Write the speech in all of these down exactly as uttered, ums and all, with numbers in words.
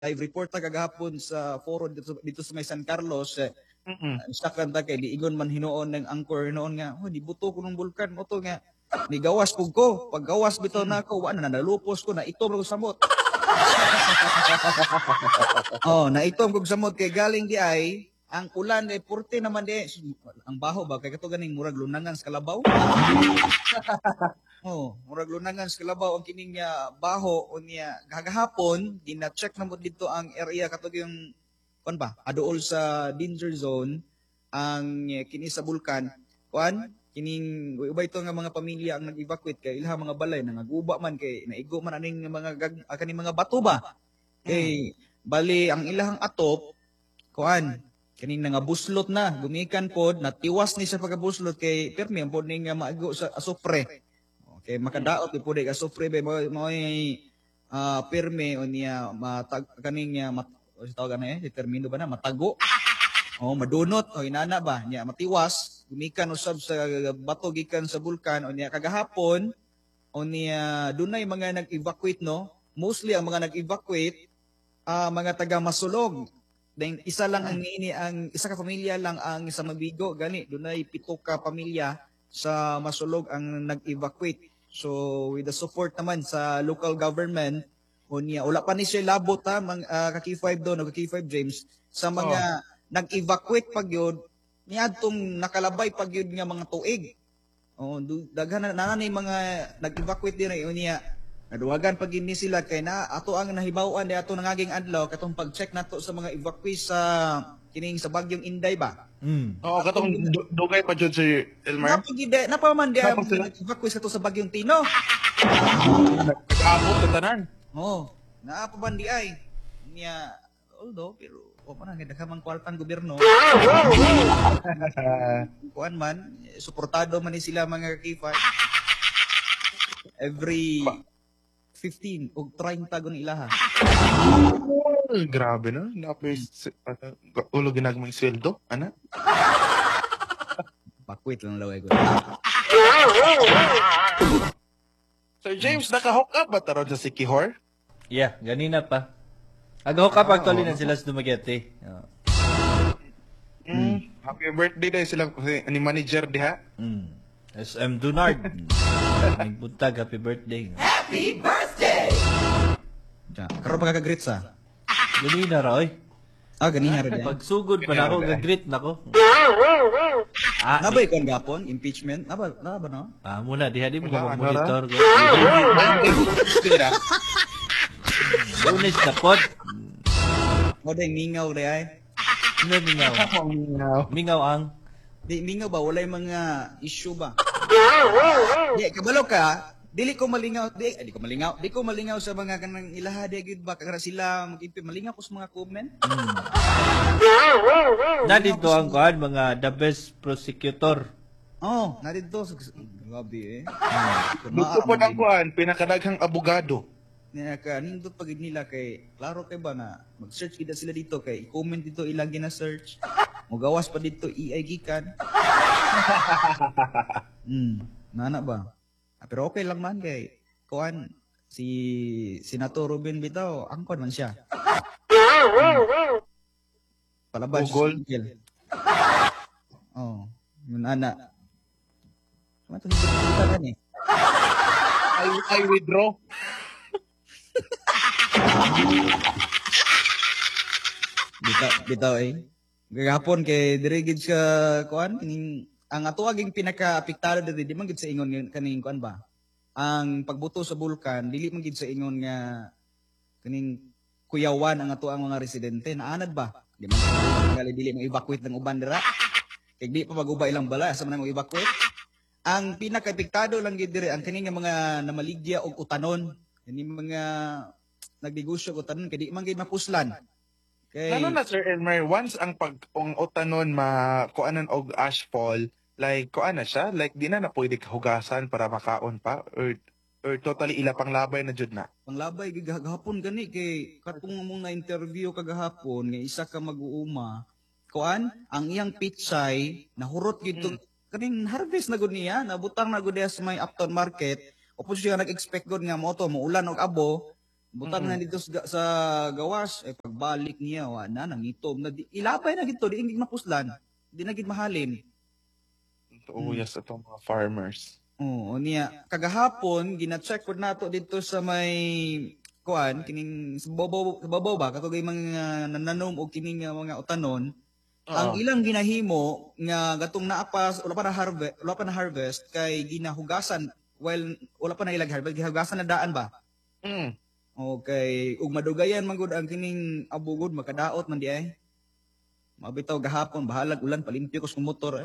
live reporter kagahapon sa forum dito, dito sa may San Carlos. Eh, Mm. sa kanta kay diingon man hinoon ng anchor hinoon nga, oh, di buto ko ng bulkan mo to nga. Ni gawas pug ko. Pag gawas bitaw na ako, wala na nalupos ko na itom ko samot. Oh, na itom kog samot kay galing di ay ang ulan ay purte naman di ang baho ba kay kato ganing murag lunangan sa kalabaw. Oh, murag lunangan sa kalabaw ang kining nga baho unya gagahapon gina-check na mo dito ang area katog yung kuan ba aduol sa danger zone ang eh, kini sa bulkan kuan kining ubay to nga mga pamilya ang nag-evacuate kay ilha mga balay nangaguba man kay naigo man aning mga gag, ah, kaning mga bato ba kay bali ang ilahang atop kuan kining nga buslot na gumikan pod natiwas ni sa pagabuslot kay permi ang pod ning nga maago sa asupre. Okay, makadaot di pud ka sufre ba mo mo ah pirme o niya matag kaning niya mat o si tawag ano eh determino ba na matago. Oh, madunot o inana ba niya matiwas gumikan usab sa bato gikan sa bulkan o niya kagahapon o niya dunay mga nag-evacuate no. Mostly ang mga nag-evacuate ah mga taga Masulog. Then isa lang ang ini ang isa ka pamilya lang ang sa Mabigo gani dunay pito ka pamilya sa Masulog ang nag-evacuate. So with the support naman sa local government unya wala pa ni siya labot ha mang uh, ka K five do no ka K five James sa mga Oh. nag-evacuate pag yun niadtong nakalabay pag yun nga mga tuig. Oh, du- daghan na nanay mga nag-evacuate dire unya naduwagan pag ni sila kay na ato ang nahibaw-an di ato nangaging adlaw katong pag-check nato sa mga evacuee sa kining sa bagyong Inday ba. Mm. Oo, katong du- dugay pa jud si Elmer. Napagide, napaman dia Napag sila? evacuate sa to sa bagyong Tino. Nag-abot sa tanan. Oh, naapaman di ay. Niya, although, pero o pa na, nagkamang kwartang gobyerno. Kuan man, eh, suportado man ni sila mga kifay. Every fifteen o thirty gun ilaha. Ay, grabe na. Napay uh, ulo ginagmay sweldo, ana. Pakwit lang laway ko. Sir James, naka-hook up ba taron sa Sikihor? Yeah, ganina pa. Agaw ka pag tuloy na sila sa Dumaguete. Oh. Mm. Happy birthday dahil silang si- ni manager diha. Mm. S M Dunard. May buntag, happy birthday. Ja, karon pa kagreet sa. Ganina ra, oy. Ah, ganiha rin. Pag sugod pa na ako, gagrit na ko. Ah, Nabay kon gapon impeachment. Naba, naba no? ah, muna, diha di mo Wala, ka monitor. Tira. Lunes na pod. Mo ding mingaw re ay. Ano mingaw? Mingaw ang. Di mingaw ba walay mga issue ba? Di kabalo ka, dili ko malingaw, di, eh, di ko malingaw, di ko malingaw sa mga kanang ilaha di gyud ba kagara sila mag-impi malingaw ko sa mga comment. Na dito ang kuan mga the best prosecutor. Oh, na dito sa grabe eh. Dito po ang kuan, pinakadaghang abogado. Niya ka nindot pag nila kay klaro kay ba nga mag-search kita sila dito kay i-comment dito ilang gina-search. Mugawas pa dito A I gikan. Hmm, nana ba? Ah, pero okay lang man kay kuan si Senator Ruben bitaw, angkon man siya. Palabas Google. sa Google. Oh, yun ana. Ano to hindi ka ni? I, I withdraw. Bitaw, bitaw eh. Gagapon kay dirigid sa kuan kining ang ato aging pinaka-apektado diri di man gid sa ingon kaning kuan ba. Ang pagbuto sa bulkan dili man gid sa ingon nga kaning kuyawan ang ato ang mga residente naanad ba. Di man gali dili mo evacuate ng uban dira. Kay di pa maguba ilang bala asa man mo evacuate. Ang pinaka-apektado lang gid diri ang kaning nga mga namaligya og utanon. Kani mga nagnegosyo og utanon kay di man gid mapuslan. Kay Ano na Sir Elmer, once ang pag ang utanon makuanan og ashfall, like kuan na siya, like di na na pwede hugasan para makaon pa or or totally ila pang labay na jud na. panglabay gid gahapon gani kay katong mong na interview kagahapon nga isa ka mag-uuma kuan ang iyang pitsay nahurot gid tong kaning harvest na gud niya nabutang na gud diha sa may uptown market upos siya nag-expect gud nga mo to muulan og abo Butang na dito sa, sa gawas, eh pagbalik niya, wa na, nangitom na, di, ilapay na gito, di ingig mapuslan, di na gid mahalin. Oo, yes, itong mga farmers. Oo, niya, kagahapon, gina-check ko nato dito sa may, kuan, kining, sa babaw, sa babaw ba, katugay mga nananom o kining uh, mga utanon, ang Oo. ilang ginahimo, nga gatong naapas, wala pa na harvest, wala pa na harvest, kay ginahugasan, while wala pa na ilag harvest, gihugasan na daan ba? Mm. Okay, ug madugayan man gud ang kining abugod makadaot man di ay. Mabitaw gahapon bahalag ulan palimpyo ko sa motor eh.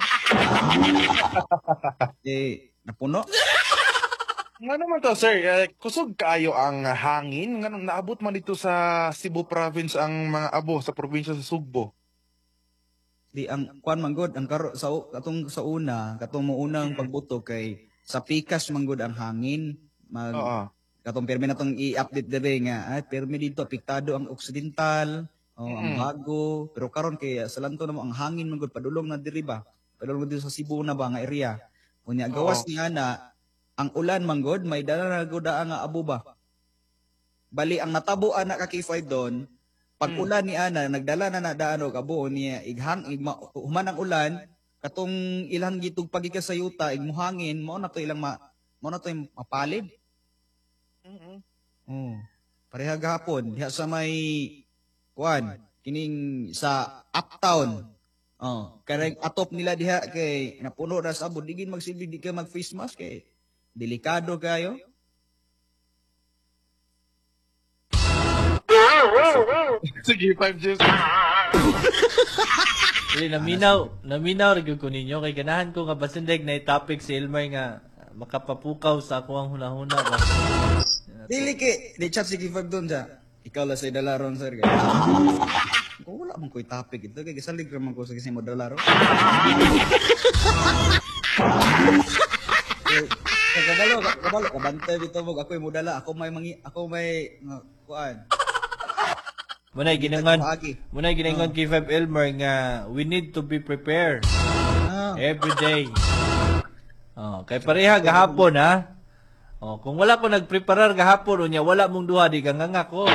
eh napuno. Nga naman to, sir, eh, kusog kaayo ang hangin. Nga nung naabot man dito sa Cebu province ang mga abo sa probinsya sa Sugbo. Di ang kuan man gud ang karo sa u- katong sa una, katong mo unang pagbuto kay sa pikas man gud ang hangin. Mag Oo. katong permi natong i-update dire nga ay permi dito apektado ang occidental, oh, ang Mm. bago, pero karon kay sa lanto namo ang hangin man gud padulong na diri ba. Padulong dito sa Cebu na ba nga area. Unya gawas Oo. niya na ang ulan man gud may dala na gud ang abo ba. Bali ang natabuan na ka K five doon, pag Mm. ulan ni ana nagdala na na daano kabo niya ighang igma, human ang ulan katong ilang gitug pagikas sa yuta igmuhangin mo na to ilang ma, mo na to yung mapalid. Mm-mm. Oh. Pareha gahapon diha sa may kuan kining sa uptown. Oh, kareng atop nila diha kay napuno na sa abot digin magsilbi di ka mag face mask kay delikado kayo. Sige, five Gs. Dili, naminaw, naminaw rin ko ninyo. Kay ganahan ko nga basindig na topic si Elmar nga makapapukaw sa ako ang hunahuna ba. Dili kay di chat si Kifag doon sa ikaw la sa dalaron sir kay. Ko wala man ko'y topic ito kay gisalig ra man ko sa kasi mo dalaro. Kabalo, kabalo, kabante bitaw mo ako mo dala, ako may mangi, ako may nga, kuan. Munay ginangon, Paagi. munay ginangon kay Five Elmer nga we need to be prepared Ah, every day. Oh, kay pareha gahapon ha. Oh, kung wala ko nagpreparar gahapon unya wala mong duha di ka nga ko.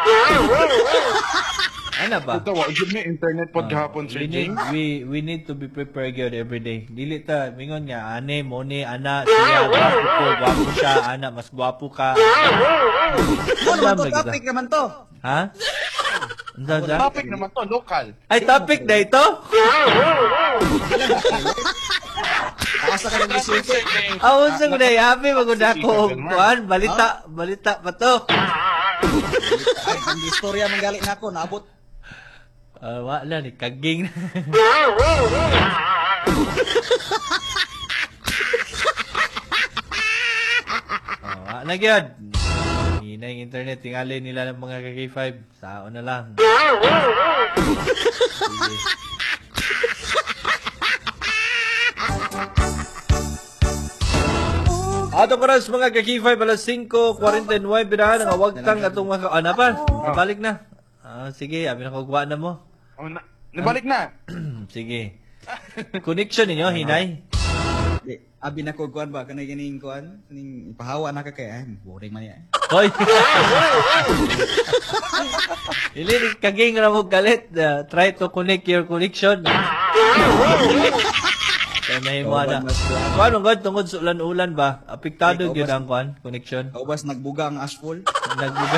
Ano ba? Ito, wa yun may internet pod Ah, gahapon, Sir we need James. we we need to be prepared gyud every day. Dili ta mingon nga ane mo ni ana siya gwapo ko, gwapo siya, ana mas gwapo ka. ano man to Alam na kita. topic naman to. Ha? Unsa sa? Topic naman to, local. Ay topic na ito? Asa ka nang research? Sir James. Ah, unsa ko dai happy magud ako og kuan balita balita pa to. Ay, ang istorya man gali nako naabot. Ah, wala ni kaging. Oh, wala na gyud. Hina yung internet, tingali nila ng mga K five. Sao na lang. Sige. Ato ko ras mga K five alas singko forty-nine binahan ang awagtang atong mga ano pa? Balik na. Ah, sige, abi na kagwa na mo. Oh, na, nabalik na. Sige. Connection ninyo, hinay. Di, abi na ko kuan ba kanay ganing kuan, kaning ipahawa na ka kay ay boring man ya. Hoy. Ili kaging ra mo galit. Uh, try to connect your connection. Kaya may mo na. Kuan ungod tungod sa ulan-ulan ba? Apektado gyud ang kuan connection. Kaubas nagbuga ang asphalt. Nagbuga.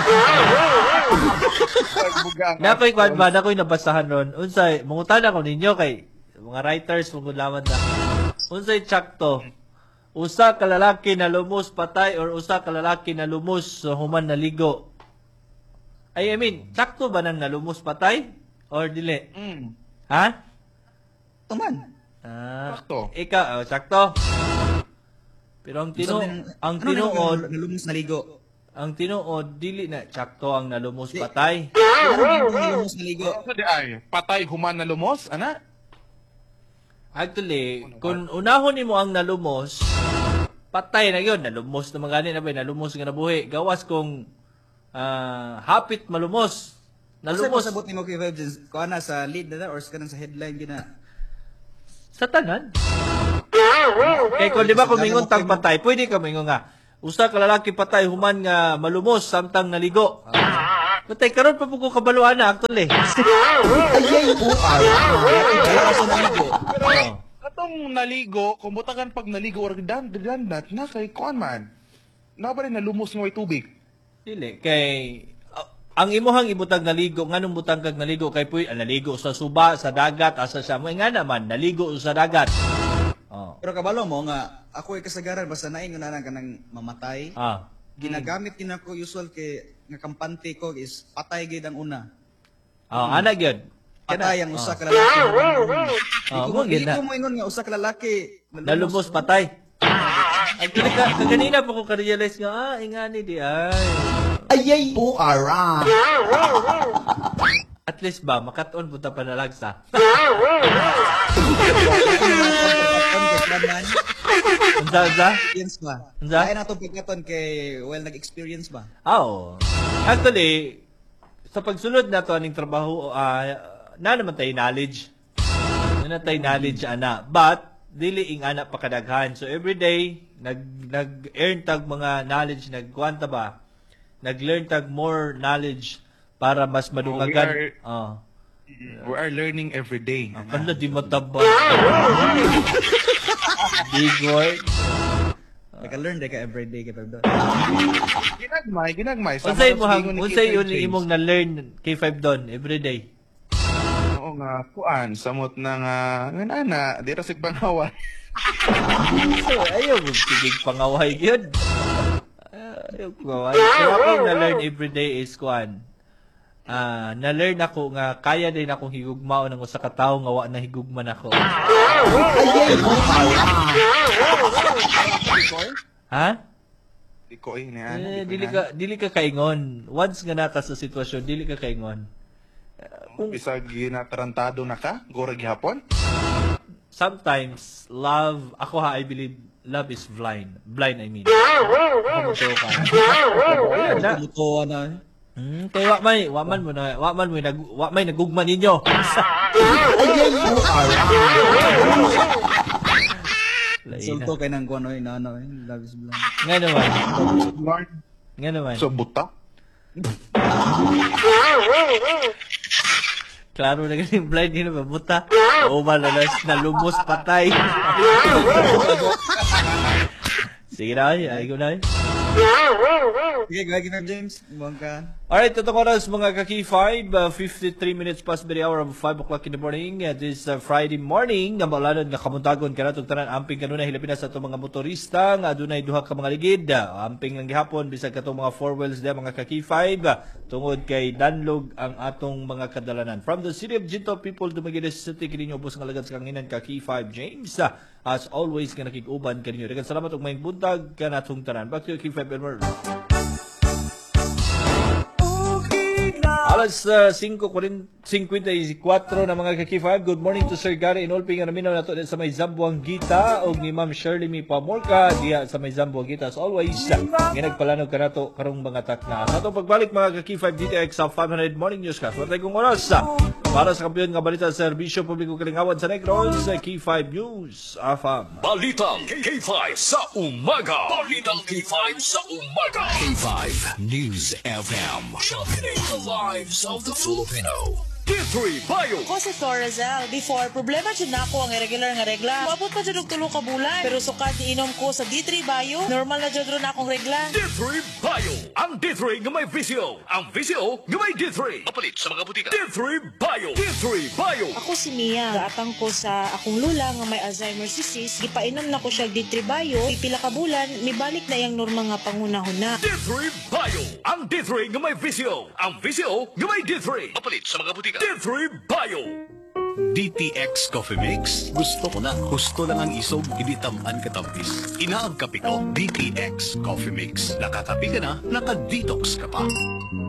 Bugang. Nakoy kuan ba nakoy nabasahan ron. Unsay mangutan ako ninyo kay mga writers mangudlaman na. Unsay tsakto? Usa ka lalaki na lumos patay or usa ka lalaki na lumos sa human naligo? Ay, I mean, tsakto ba nang nalumos patay? Or dili? Mm. Ha? Tuman. Ah, Sakto. Ikaw, oh, tsakto. Pero ang tino, ang ano tinuod, nalumos naligo. ang tinuod dili na tsakto ang nalumos patay. Nalumos naligo. Ano di ay? Patay human na lumos, ana? Actually, kung unahon nimo ang nalumos, patay na yun. Nalumos na mga na ba, nalumos nga nabuhi. Gawas kung ah, hapit malumos. Nalumos Nalumos sabot nimo kay Vibes. Kuan na sa lead na or sa kanang sa headline gina. sa tanan. Kaya kung di ba kung mingon tang patay, pwede ka mingon nga, Usa ka lalaki patay human nga malumos samtang naligo. Ah. Patay karon pa po ko kabaluan na actually. Ayay po ara. Sa naligo. Pero Oh. katong naligo, kung butakan pag naligo or dan dandat na kay kuan man. Na ba rin nalumos nga way tubig? Dili kay uh, ang imuhang ibutang naligo nganong butang kag naligo kay puy ah, naligo sa suba sa dagat asa siya mo nga naman naligo sa dagat. Oh. Pero kabalo mo nga ako ay kasagaran basta naingon na lang kanang mamatay. Ah. Ginagamit din ako usual kay nga kampante ko is patay gid ang una. Oh, ana gyud. Patay ang Oh. usa ka lalaki. Oh, Dili mo ko- dili gina. ko mo ingon nga usa ka lalaki Nalumos patay. Ay, kaya ka, kaganina pa ko ka-realize nga, ah, ingani di ay. Ayay po ara. At least ba, makatuon punta pa na lagsa. Unsa, unsa? Experience ba? Unsa? Kaya na itong pagkaton kay well nag-experience ba? Ah, Oo. Actually, sa pagsunod na to aning trabaho, ah, na naman tayo knowledge. Na tayo knowledge, ana. But, dili ing ana pa kadaghan. So, everyday, nag, nag-earn tag mga knowledge, nagkwanta ba? Nag-learn tag more knowledge para mas madungagan. Oh, We are learning every day. Kala di mataba. Bigoy. Nag-learn day ka everyday kay Pablo. Ginagmay, ginagmay. Unsay Sama mo sa hang, gingon ni unsay K five yun James. imong na-learn K five don everyday? Oo nga, kuan, samot na nga, nga ana, di ra sig pangawa. So, ayaw mo sigig pangaway yun. Ayaw pangaway. Pero ako na-learn everyday is kuan. Ah, na-learn ako nga kaya din akong higugmao ng usa ka tawo nga wa na higugman ako. Ayay po Ha? Di ko eh, ni ana. Eh, dili ka dili ka kaingon. Once nga nata sa sitwasyon, dili ka kaingon. Kung bisag ginatarantado na ka, gorag hapon. Sometimes love, ako ha I believe love is blind. Blind I mean. Ako mo ka. Ayan na. Lutuwa na. Hmm, kay wa may, wa man mo na, wa man mo nag wa may nagugman ninyo. Ayay po ara. Lain na. Sulto kay nang kuno eh, nano eh. Love is blind. Nga naman. Lord, Nga naman. so buta. Klaro na galing blind yun na mabuta. Oo malalas na lumos patay. Sige na ay, ay ko na ay. Okay, gagi na James. Ibang ka. Alright, ito oras mga kaki five, uh, fifty-three minutes past the hour of five o'clock in the morning. Uh, this uh, Friday morning, nga maulanan nga kamuntagon ka na itong tanan, amping kanuna hilapin na sa itong mga motorista, nga adunay duha ka mga ligid, uh, amping lang gihapon, bisag ka itong mga four wheels da mga kaki five, uh, tungod kay danlog ang atong mga kadalanan. From the city of Ginto, people Dumaguete City, kininyo bus nga lagad sa kanginan kaki five, James. Uh, as always, nga nakikuban kaninyo. Dagan salamat og may buntag ka na itong tanan. Back to kaki five, Edward. Alas uh, five fifty-four na mga kaki five. Good morning to Sir Gary Inolping nga naminaw nato sa may Zamboang Gita o ni Ma'am Shirley Mi Pamorca diya sa may Zamboang Gita. As always, nga nagpalanog ka nato karong mga takna. Sa atong pagbalik mga kaki five D T X sa five hundred Morning News Cast. Watay kong oras uh, para sa kampiyon nga balita sa Serbisyo Publiko Kalingawan sa Negros, uh, K five News A F A M. Balitang K five sa umaga. Balitang K five sa umaga. K five News F M. Championing the lives of the Filipino. D three Bio. Ako si Florazel. Before, problema dyan na ako ang irregular nga regla. Mabot pa dyan og tulo ka bulan. Pero sukat iinom ko sa D three Bio, normal na dyan ron akong regla. D three Bio. Ang D three nga may visyo. Ang visyo nga may D three. Papalit sa mga butika. D three Bio. D three Bio. Ako si Mia. Gaatang ko sa akong lula nga may Alzheimer's disease. Gipainom na ko siya D three Bio. Pipila ka bulan, mibalik na yung normal nga pangunahon na. D three Bio. Ang D three nga may visyo. Ang visyo nga may D three. Papalit sa mga butika. D three Bio. D T X Coffee Mix. Gusto ko na. Gusto lang ang isog, hindi tamaan katampis. Inaag kape ko, D T X Coffee Mix. Nakakapi ka na, naka-detox ka pa. D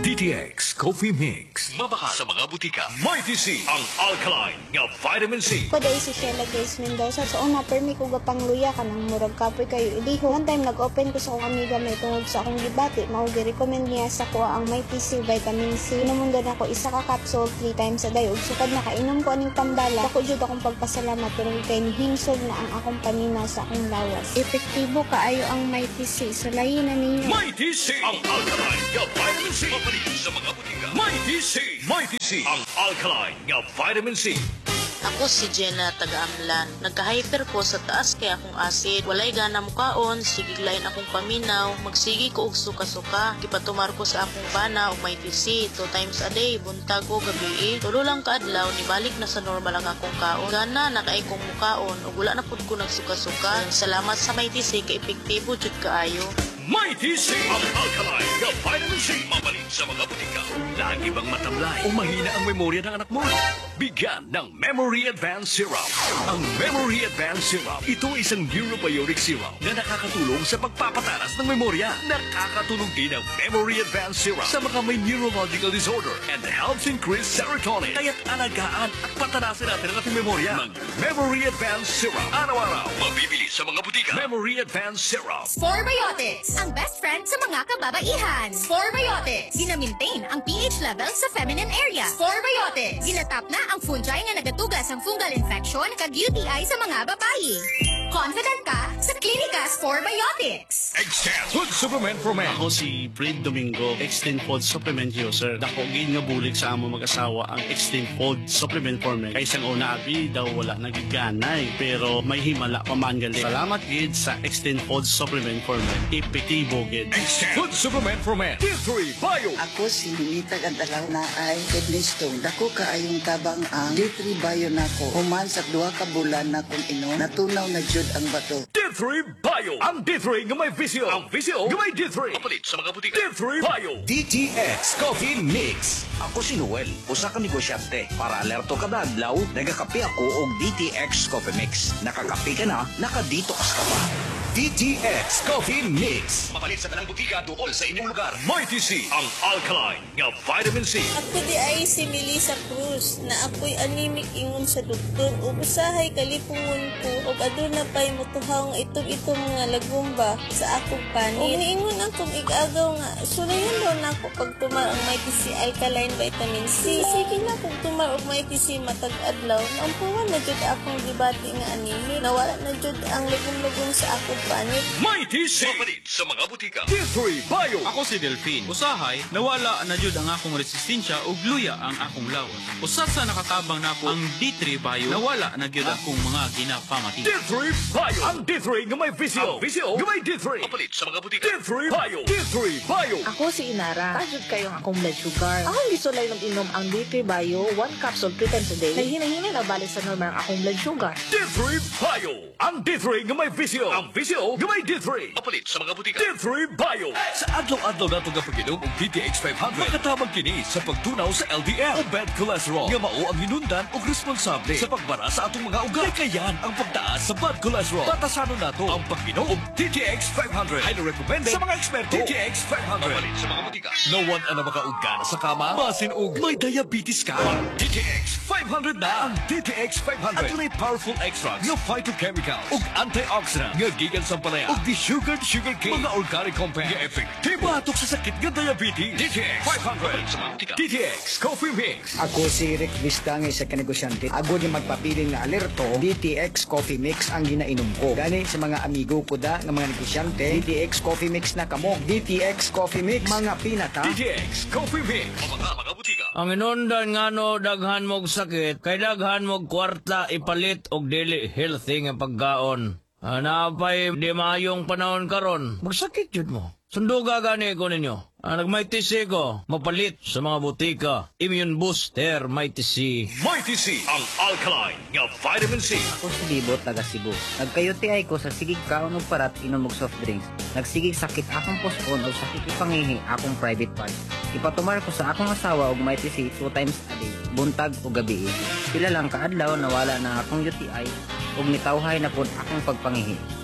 D T X Coffee Mix. Mabaka sa mga butika. Mighty C, ang alkaline nga vitamin C. Kada si Sheila Grace Mendoza. So, una, permi ko gapang luya ka ng murag kapoy kayo iliho. One time, nag-open ko sa akong amiga may tungod sa akong gibati. Maugi-recommend niya sa ko ang Mighty C, vitamin C. Inumundan ako isa ka capsule three times a day. Ug sukad nakainom ko aning tambala. Ako jud akong pagpasalamat pero kay hinsog na ang akong paminaw sa akong lawas. Epektibo kaayo ang Mighty C. So, lahi na ninyo. Mighty C, ang alkaline nga vitamin C. Mabalik sa mga butika. Mighty C, Mighty C, ang alkaline nga vitamin C. Ako si Jenna taga-Amlan. Nagka-hyper ko sa taas kay akong acid. Walay gana mukaon, sigig lain akong paminaw, magsigi ko og suka-suka. Gipatumar ko sa akong pana og Mighty C two times a day, buntag o gabi. Tulo lang kaadlaw nibalik na sa normal ang akong kaon. Gana nakaay kong mukaon ug wala na pud ko nagsuka-suka. Salamat sa Mighty C kay epektibo jud kaayo. Mighty C, ang alkaline nga vitamin C. Mabalik sa mga butika. Lagi bang matamlay o mahina ang memorya ng anak mo? Bigyan ng Memory Advanced Syrup. Ang Memory Advanced Syrup, ito ay isang neurobionic syrup na nakakatulong sa pagpapatalas ng memorya. Nakakatulong din ang Memory Advanced Syrup sa mga may neurological disorder and helps increase serotonin. Kaya't alagaan at patanasin natin ang ating memorya. Ng Memory Advanced Syrup. Araw-araw, mabibili sa mga butika. Memory Advanced Syrup. Forbiotics, ang best friend sa mga kababaihan. Forbiotics, gina-maintain ang pH level sa feminine area. Forbiotics, ginatap na ang fungi nga nagatugas ang fungal infection kag U T I sa mga babae. Confident ka sa Clinicas Forbiotics. Extend Food Supplement for Men. Ako si Fred Domingo, Extend Food Supplement User. Dako gin nga bulig sa amo mag-asawa ang Extend Food Supplement for Men. Kaysa una abi daw wala nagiganay pero may himala pa man gali. Salamat gid sa Extend Food Supplement for Men. Epektibo gid. Extend Food Supplement for Men. D three Bio. Ako si Lunita Gandalaw na ay kidney stone. Dako kaayong tabang ang D three Bio nako. Human sa duha ka bulan na kung ino, natunaw na jud ang bato. D three Bio. Ang D three nga may visio. Ang visio nga may D three. Kapalit sa mga butika. D three Bio. D T X Coffee Mix. Ako si Noel, usa ka negosyante. Para alerto kada adlaw, nagakape ako og D T X Coffee Mix. Nakakape ka na, nakadetox ka pa. D T X Coffee Mix. Mapalit sa tanang butika tuol sa inyong lugar. Mighty C, ang alkaline nga vitamin C. Ako di ay si Melissa Cruz na ako'y anemic ingon sa doktor ug usahay kalipungon ko ug aduna pay motuhaw nga itom-itom nga lagumba sa akong panit. Ug niingon akong igagaw nga sulayan daw nako pag tumar ang Mighty C alkaline vitamin C. Sige na kung tumar og Mighty C matag adlaw, ampuwan na jud akong gibati nga anemic. Nawala na jud ang lagum-lagum sa akong panit. Mighty C. Mapalit sa mga butika. D three Bio. Ako si Delphine. Usahay, nawala na jud ang akong resistensya ug luya ang akong lawas. Usat sa nakatabang nako ang D three Bio, nawala na gyud akong mga ginapamati. D three Bio. Ang D three nga may visio. Ang visio nga may D three. Mapalit sa mga butika. D three Bio. D three Bio. Ako si Inara. Tajud kayo ang akong blood sugar. Akong gisulay ng inom ang D three Bio, one capsule three times a day. Kay hinahinay na balik sa normal ang akong blood sugar. D three Bio. Ang D three nga may visio. Ang visio nga may D three. Mapalit sa mga butika. D three Bio. Sa adlaw-adlaw nato nga pag-inom og D T X five hundred, makatabang kini sa pagtunaw sa L D L o bad cholesterol nga mao ang hinundan og responsable sa pagbara sa atong mga ugat. Kayan ang pagtaas sa bad cholesterol. Batasanon nato ang pag-inom og D T X five hundred. Highly recommended sa mga eksperto. D T X five hundred. Mapalit sa mga butika. No one ana makaugga na sa kama. Masin og may diabetes ka. D T X five hundred na ang D T X five hundred. At may powerful extracts nga phytochemicals ug antioxidant nga gikan sa palaya ug di-sugared sugar cane mga organic compounds nga effective batok sa sakit nga diabetes. D T X five hundred. D T X Coffee Mix. Ako si Rick Vistangay sa kanegosyante. Ako di magpapiling na alerto, D T X Coffee Mix ang ginainom ko. Gani sa mga amigo ko da ng mga negosyante, D T X Coffee Mix na kamo. D T X Coffee Mix, mga pinata. D T X Coffee Mix. Mga mga butika. Ang inundan nga no daghan mog sakit, kay daghan mog kwarta ipalit og dili healthy nga pagkaon. Hanapay di maayong panahon karon, magsakit jud mo. Sunduga gani ko ninyo. Ang nag-Mighty C ko, mapalit sa mga butika. Immune Booster Mighty C. Mighty C, ang alkaline nga vitamin C. Ako si Libo, taga Cebu. Nagkayuti ay ko sa sigig kaon og parat inom og soft drinks. Nagsigig sakit akong pospon o sakit ipangihi akong private part. Ipatumar ko sa akong asawa og Mighty C two times a day, buntag o gabi. Pila lang kaadlaw nawala na akong U T I ug nitawhay na pud akong pagpangihi.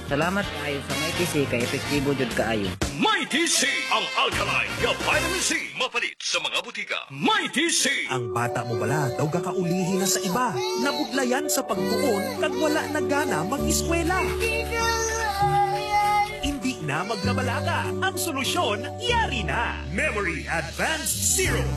Salamat kaayo sa Mighty C kay epektibo jud kaayo. Mighty C, ang alkaline nga vitamin C, mapalit sa mga butika. Mighty C. Ang bata mo bala daw kakaulihi na sa iba. Nabudlayan sa pagtuon kag wala na gana mag-eskwela. Hindi na magkabalaga. Ang solusyon, yari na. Memory Advanced Zero.